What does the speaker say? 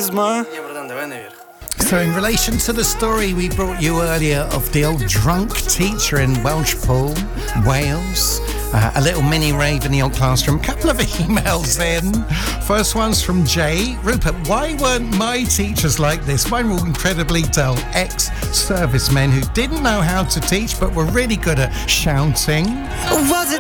carisma. So in relation to the story we brought you earlier of the old drunk teacher in Welshpool, Wales, a little mini rave in the old classroom, a couple of emails in. First one's from Jay. Rupert, why weren't my teachers like this? Mine were incredibly dull ex-servicemen who didn't know how to teach but were really good at shouting. Why